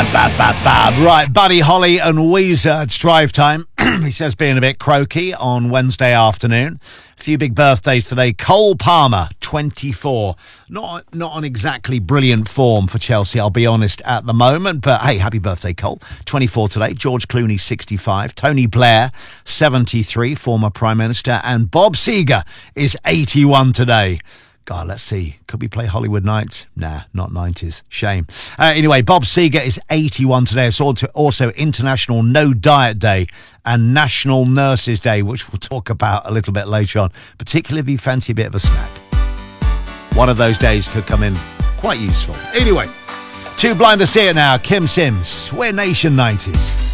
Right, Buddy Holly and Weezer, it's drive time. He says being a bit croaky on Wednesday afternoon. A few big birthdays today. Cole Palmer, 24. Not on exactly brilliant form for Chelsea, I'll be honest, at the moment. But hey, happy birthday, Cole. 24 today. George Clooney, 65. Tony Blair, 73, former Prime Minister. And Bob Seger is 81 today. God, let's see. Could we play Hollywood Nights? Nah, not 90s. Shame. Anyway, Bob Seger is 81 today. It's also International No Diet Day and National Nurses Day, which we'll talk about a little bit later on, particularly if you fancy a bit of a snack. One of those days could come in quite useful. Anyway, Too Blind to See It now. Kim Sims. We're Nation 90s.